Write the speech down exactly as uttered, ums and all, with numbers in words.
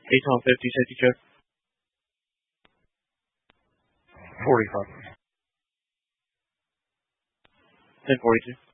eight one fifty, safety check. forty-five. ten forty-two.